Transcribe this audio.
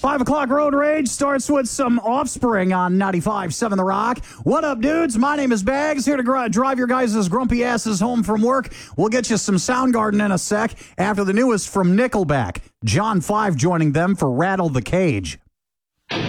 5 o'clock Road Rage starts with some Offspring on 95.7 The Rock. What up, dudes? My name is Bags, here to drive your guys' grumpy asses home from work. We'll get you some Soundgarden in a sec after the newest from Nickelback. John 5 joining them for Rattle the Cage.